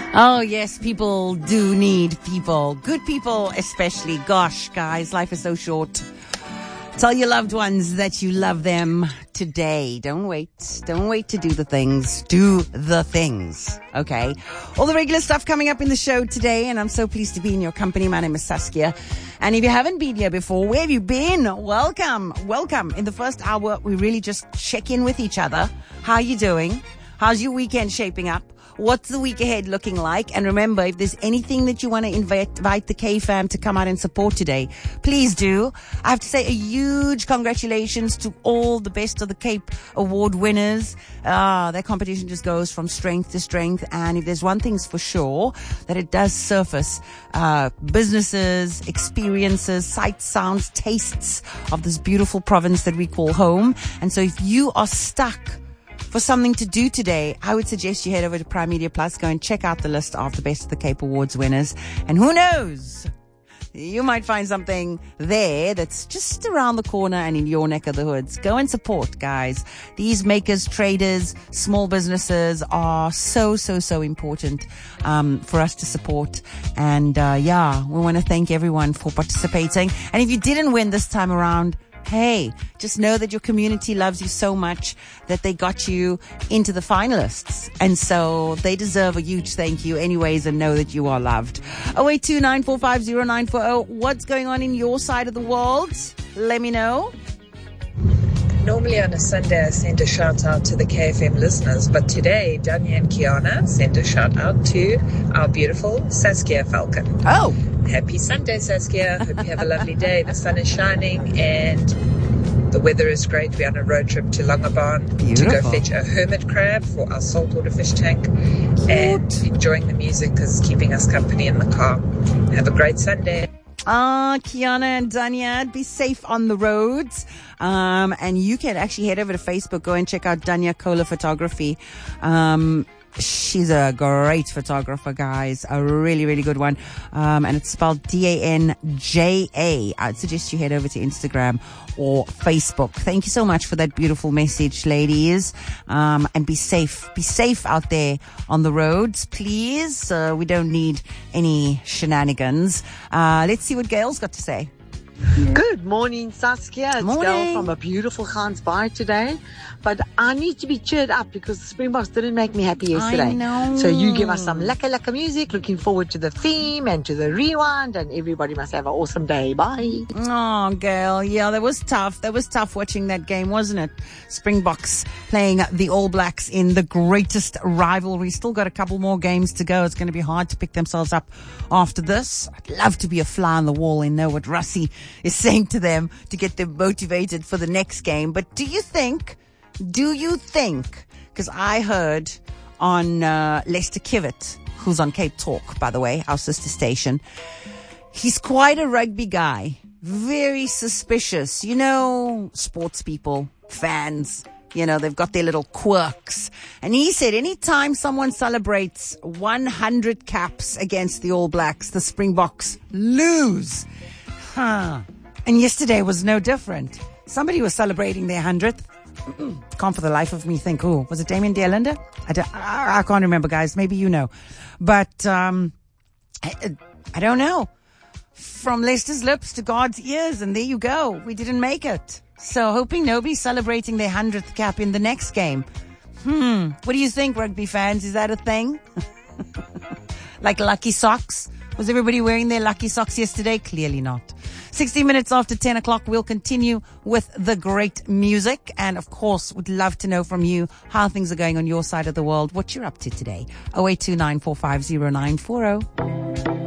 Oh, yes, people do need people. Good people, especially. Gosh, guys, life is so short. Tell your loved ones that you love them today. Don't wait. Don't wait to do the things. Do the things. Okay. All the regular stuff coming up in the show today, and I'm so pleased to be in your company. My name is Saskia. And if you haven't been here before, where have you been? Welcome. Welcome. In the first hour, we really just check in with each other. How are you doing? How's your weekend shaping up? What's the week ahead looking like? And remember, if there's anything that you want to invite the K-Fam to come out and support today, please do. I have to say a huge congratulations to all the Best of the Cape award winners. That competition just goes from strength to strength. And if there's one thing's for sure, that it does surface businesses, experiences, sights, sounds, tastes of this beautiful province that we call home. And so if you are stuck for something to do today, I would suggest you head over to Prime Media Plus, go and check out the list of the Best of the Cape Awards winners. And who knows, you might find something there that's just around the corner and in your neck of the woods. Go and support, guys. These makers, traders, small businesses are so important for us to support. And we want to thank everyone for participating. And if you didn't win this time around, hey, just know that your community loves you so much that they got you into the finalists. And so they deserve a huge thank you anyways, and know that you are loved. 0829450940. What's going on in your side of the world? Let me know. Normally on a Sunday, I send a shout out to the KFM listeners, but today, Danya and Kiana send a shout out to our beautiful Saskia Falcon. Oh, happy Sunday, Saskia. Hope you have a lovely day. The sun is shining and the weather is great. We're on a road trip to Langebaan to go fetch a hermit crab for our saltwater fish tank. And enjoying the music is keeping us company in the car. Have a great Sunday. Kiana and Danya, be safe on the roads. And you can actually head over to Facebook, go and check out Danya Kola Photography. She's a great photographer, guys. A really good one. And it's spelled Danja. I'd suggest you head over to Instagram or Facebook. Thank you so much for that beautiful message, ladies. And be safe. Be safe out there on the roads, please. We don't need any shenanigans. Let's see what Gail's got to say. Good morning, Saskia. It's Morning. Gail from a beautiful Gansbaai today. But I need to be cheered up because the Springboks didn't make me happy yesterday. I know. So you give us some lekker music. Looking forward to the theme and to the rewind. And everybody must have an awesome day. Bye. Oh, Gail. Yeah, that was tough. That was tough watching that game, wasn't it? Springboks playing the All Blacks in the greatest rivalry. Still got a couple more games to go. It's going to be hard to pick themselves up after this. I'd love to be a fly on the wall and know what Rassie is saying to them to get them motivated for the next game. But do you think, because I heard on Lester Kivitt, who's on Cape Talk, by the way, our sister station, he's quite a rugby guy, very suspicious. You know, sports people, fans, you know, they've got their little quirks. And he said anytime someone celebrates 100 caps against the All Blacks, the Springboks lose. And yesterday was no different. Somebody was celebrating their 100th. Can't for the life of me think, was it Damien Deerlander? I can't remember, guys. Maybe you know. But I don't know. From Leicester's lips to God's ears, and there you go. We didn't make it. So hoping nobody's celebrating their 100th cap in the next game. What do you think, rugby fans? Is that a thing? Like lucky socks? Was everybody wearing their lucky socks yesterday? Clearly not. 60 minutes after 10 o'clock, we'll continue with the great music. And of course, would love to know from you how things are going on your side of the world, what you're up to today. 0829450940.